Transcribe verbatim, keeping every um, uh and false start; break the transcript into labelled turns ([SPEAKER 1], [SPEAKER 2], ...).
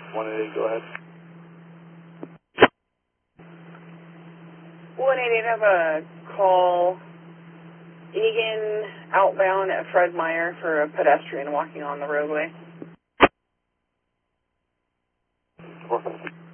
[SPEAKER 1] one eighty-eight, go ahead.
[SPEAKER 2] one eighty-eight, have a call Egan outbound at Fred Meyer for a pedestrian walking on the roadway.
[SPEAKER 1] Four.